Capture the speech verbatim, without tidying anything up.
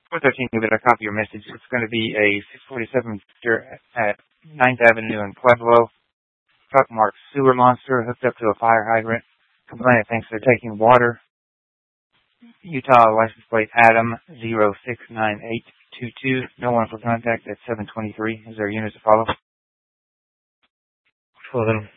four thirteen, give it a copy of your message. It's going to be a six forty-seven at ninth Avenue in Pueblo. Truck marked sewer monster hooked up to a fire hydrant. Complainant thanks for taking water. Utah license plate Adam zero six nine eight two two. No one for contact at seven twenty-three. Is there units to follow? Follow them.